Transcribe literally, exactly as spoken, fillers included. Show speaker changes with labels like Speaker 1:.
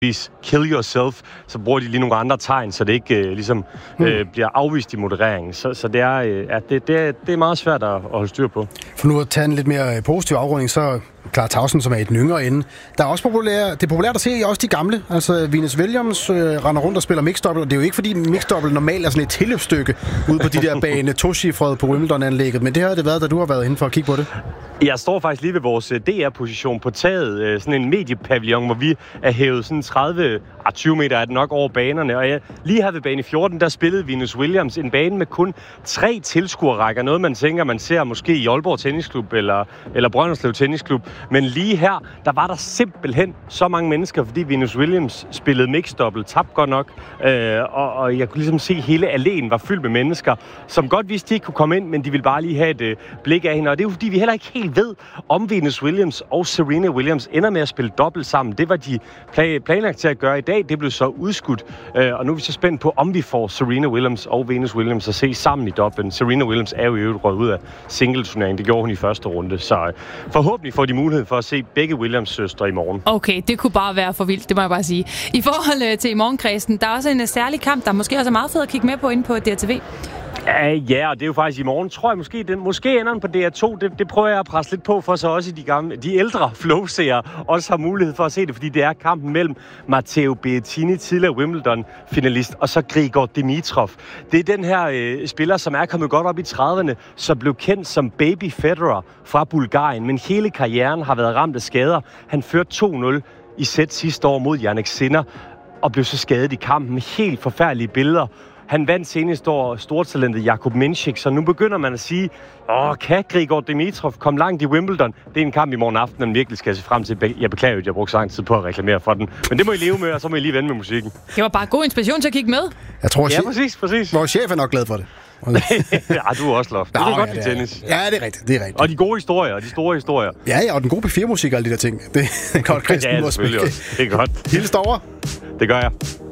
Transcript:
Speaker 1: kill yourself, så bruger de lige nogle andre tegn, så det ikke øh, ligesom øh, bliver afvist i modereringen. Så, så det, er, øh, ja, det, det, er, det er meget svært at, at holde styr på.
Speaker 2: For nu at tage en lidt mere positiv afrunding, så Clara Tauson, som er et den yngre ende. Der er også populær, det er populært at se også de gamle. Altså Venus Williams øh, render rundt og spiller mixed-double, og det er jo ikke fordi mixed-double normalt er sådan et tilløbsstykke ude på de der bane to-cifrede på Wimbledon-anlægget, men det har det været, da du har været inde for at kigge på det. Jeg
Speaker 1: står faktisk lige ved vores D R-position på taget, sådan en mediepavillon, hvor vi er hævet sådan tredive til tyve meter er det nok over banerne. Og jeg, lige her ved bane fjorten, der spillede Venus Williams en bane med kun tre tilskuerrækker. Noget man tænker, man ser måske i Aalborg Tennisklub eller, eller Brønderslev Tennisklub. Men lige her, der var der simpelthen så mange mennesker, fordi Venus Williams spillede mixed-double, tabte godt nok. Øh, og, og jeg kunne ligesom se, at hele alléen var fyldt med mennesker, som godt vidste, de ikke kunne komme ind, men de ville bare lige have et øh, blik af hende. Og det er jo fordi, vi heller ikke helt ved, om Venus Williams og Serena Williams ender med at spille dobbelt sammen. Det var de planlagt til at gøre i dag. Det blev så udskudt. Øh, og nu er vi så spændt på, om vi får Serena Williams og Venus Williams at se sammen i dobbelten. Serena Williams er jo i øvrigt røget ud af singleturneringen. Det gjorde hun i første runde. Så øh, forhåbentlig får de mulighed for at se begge Williams søstre i morgen.
Speaker 3: Okay, det kunne bare være for vildt, det må jeg bare sige. I forhold til i morgenkredsen, der er også en særlig kamp, der måske også er meget fed at kigge med på inde på D R T V.
Speaker 1: Ja, og det er jo faktisk i morgen, tror jeg måske, den, måske ender den på D R to. Det, det prøver jeg at presse lidt på, for så også de, gamle, de ældre flowseere også har mulighed for at se det, fordi det er kampen mellem Matteo Berrettini, tidligere Wimbledon-finalist, og så Grigor Dimitrov. Det er den her øh, spiller, som er kommet godt op i trediverne, som blev kendt som Baby Federer fra Bulgarien, men hele karrieren har været ramt af skader. Han førte to nul i sæt sidste år mod Jannik Sinner, og blev så skadet i kampen. Helt forfærdelige billeder. Han vandt seneste år stortalentet Jakub Minchik, så nu begynder man at sige, åh, kan Grigor Dimitrov komme langt i Wimbledon? Det er en kamp i morgen aften, man virkelig skal se frem til. Jeg beklager, at jeg brugte så lang tid på at reklamere for den. Men det må I leve med, og så må I lige vende med musikken.
Speaker 3: Det var bare god inspiration til at kigge med.
Speaker 2: Jeg tror,
Speaker 1: ja, præcis, præcis.
Speaker 2: Vores chef er nok glad for det.
Speaker 1: Ja, du er også loft. Du er godt i tennis.
Speaker 2: Ja, det er rigtigt, det er rigtigt.
Speaker 1: Og de gode historier, og de store historier.
Speaker 2: Ja, ja, og den gode P fire-musik og alle de der ting. Det er godt, Christian.
Speaker 1: Ja, selvfølgelig også. Det er godt.
Speaker 2: Hils derovre.
Speaker 1: Det gør jeg.